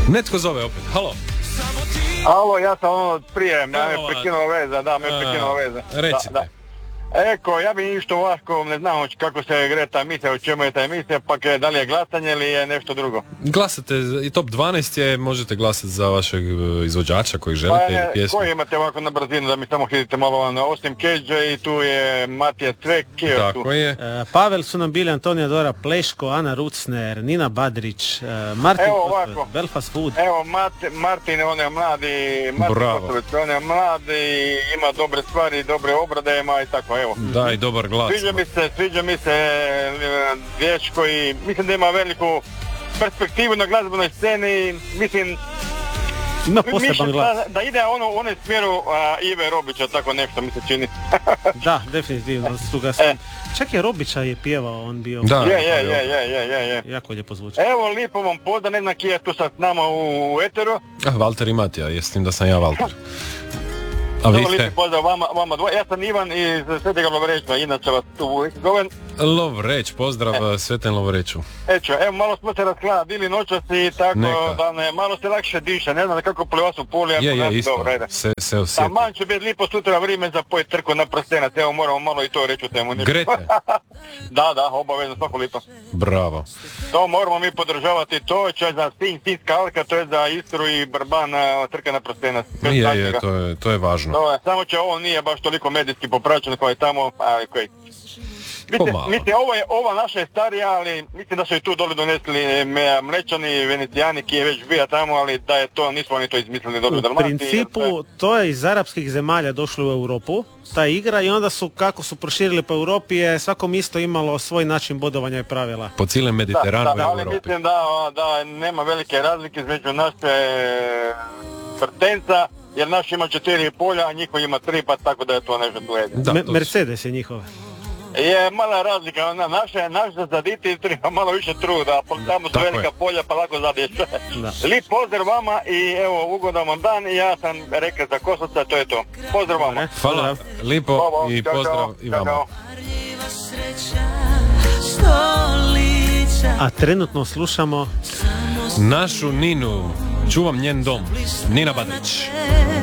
Netko zove opet, halo. Alo, ja sam prije, me prekinuo veza, da, me prekinuo veza. Recite. Da. Eko, ja bi išto ovako, ne znam kako se gre ta emisija, o čemu je ta emisija, pa da li je glasanje ili je nešto drugo. Glasate, i top 12 je, možete glasati za vašeg izvođača kojeg želite ili pjesmu. Koji imate ovako na brzinu, da mi samo hitite malo, osim Keđe i tu je Matija Cvek, tako je. Pavel su nam bili, Antonija Dora Pleško, Ana Rucner, Nina Badrić, Martin Kosovec, Belfast Food. Evo, Martin, on je mladi, on je mladi, ima dobre stvari, dobre obrade, ima i tako, evo. Da, i dobar glas. Sviđa mi se vjeć koji, mislim da ima veliku perspektivu na glazbenoj sceni, mislim, ima poseban glas. Da ide u onoj smjeru Ive Robića, tako nešto mi se čini. Da, definitivno. Čak je Robića je pjevao, on bio... Da, je. Jako lijepo zvuči. Evo, lijepo vam pozdrav, ne znam kje je tu sad s nama u eteru. Valter i Matija, jesam da sam ja Valter. A vi ste? Pozdrav vama dvoje. Ja sam Ivan iz Svetega Lovreća, inače vas tu zovem. Lovreć, pozdrav Svetem Lovreću. Evo, malo smo se raskladili noćas i tako da malo se lakše diše, ne znam kako pliva su poli. Je, isto, dobro, se osjeti. Taman će biti lipo sutra vrijeme za poj trku na prstenac, evo moramo malo i to reći u temu. Grete? Da, obavezno, svako lipo. Bravo. To moramo mi podržavati, to će za Sinjska alka, to je za Istru i Brban trka na prstenac. To je važno. Samo će ovo nije baš toliko medijski popraćeno kao je tamo, ali koji. Mislim, ova naša je starija, ali mislim da su i tu dole donesli Mlečani, Venecijani, ki je već bio tamo, ali da je to, nismo oni to izmislili dole u Dalmatiji. U principu, to je iz arapskih zemalja došlo u Europu, ta igra, i onda su, kako su proširili po Europi, je svako mjesto imalo svoj način bodovanja i pravila. Po cijelom Mediteranu i Europi. Ali mislim da nema velike razlike između naše prtenca, jer naš ima 4 polja, a njihov ima 3, pa tako da je to nešto tu. Mercedes je njihov. Je mala razlika, naš zaditi treba malo više truda, tamo su velika polja pa lako zadiješ. Lijep pozdrav vama i evo ugodan vam dan i ja sam rekao za Kosovca, to je to. Pozdrav vama. Hvala, lipo i pozdrav i vama. A trenutno slušamo našu Ninu, čuvam njen dom, Nina Badrić.